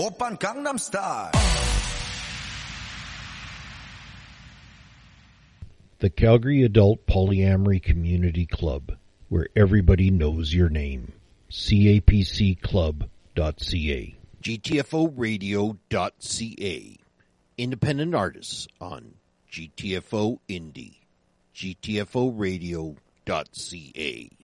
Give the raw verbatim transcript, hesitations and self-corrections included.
Oppan Gangnam Style. The Calgary Adult Polyamory Community Club, where everybody knows your name. C A P C club dot C A. G T F O radio dot C A. Independent artists on G T F O Indie. G T F O radio dot C A.